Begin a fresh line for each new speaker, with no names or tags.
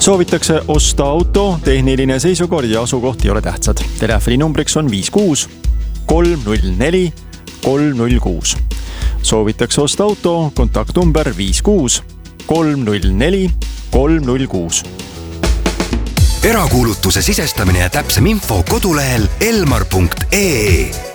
Soovitakse osta auto, tehniline seisukord ja asukoht ei ole tähtsad. Telefoni numbriks on 56 304 306. Soovitakse osta auto, kontaktnumber 56 304 306.
Erakuulutuse sisestamine ja täpsem info kodulehel elmar.ee.